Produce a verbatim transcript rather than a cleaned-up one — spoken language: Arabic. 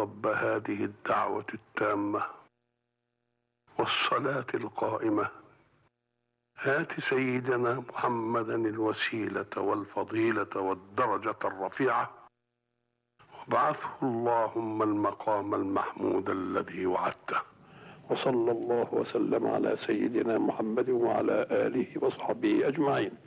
رب هذه الدعوة التامة والصلاة القائمة آت سيدنا محمدا الوسيلة والفضيلة والدرجة الرفيعة وابعثه اللهم المقام المحمود الذي وعدته. وصلى الله وسلم على سيدنا محمد وعلى آله وصحبه أجمعين.